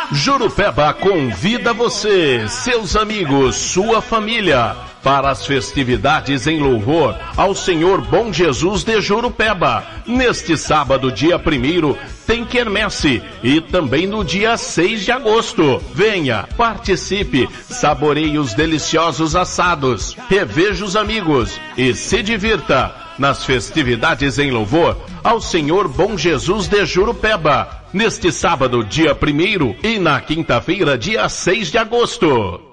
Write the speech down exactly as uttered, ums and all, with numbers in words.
Jurupeba convida você, seus amigos, sua família, para as festividades em louvor ao Senhor Bom Jesus de Jurupeba. Neste sábado, dia primeiro, tem quermesse e também no dia seis de agosto. Venha, participe, saboreie os deliciosos assados, reveja os amigos e se divirta nas festividades em louvor ao Senhor Bom Jesus de Jurupeba. Neste sábado, dia primeiro, e na quinta-feira, dia seis de agosto.